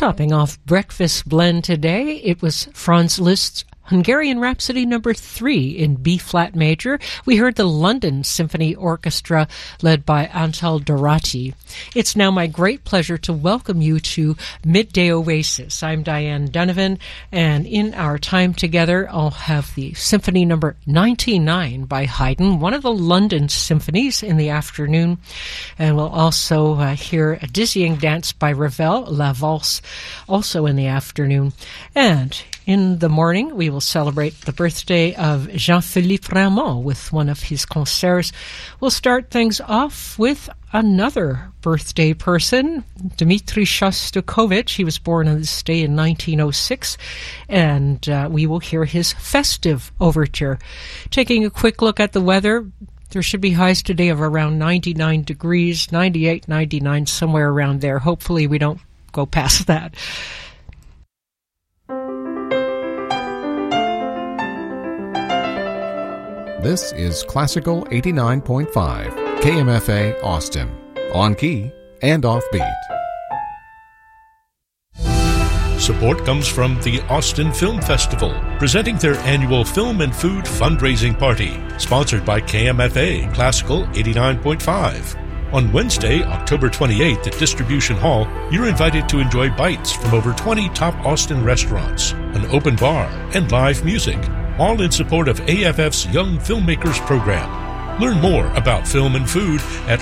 Topping off Breakfast Blend today, it was Franz Liszt's Hungarian Rhapsody No. 3 in B-flat major. We heard the London Symphony Orchestra led by Antal Dorati. It's now my great pleasure to welcome you to Midday Oasis. I'm Diane Donovan, and in our time together, I'll have the Symphony No. 99 by Haydn, one of the London symphonies, in the afternoon. And we'll also hear a dizzying dance by Ravel, La Valse, also in the afternoon. And in the morning, we will celebrate the birthday of Jean-Philippe Rameau with one of his concerts. We'll start things off with another birthday person, Dmitri Shostakovich. He was born on this day in 1906, and we will hear his festive overture. Taking a quick look at the weather, there should be highs today of around 99 degrees, 98, 99, somewhere around there. Hopefully we don't go past that. This is Classical 89.5, KMFA Austin, on key and offbeat. Support comes from the Austin Film Festival, presenting their annual Film and Food fundraising party, sponsored by KMFA Classical 89.5. On Wednesday, October 28th at Distribution Hall, you're invited to enjoy bites from over 20 top Austin restaurants, an open bar, and live music, all in support of AFF's Young Filmmakers Program. Learn more about film and food at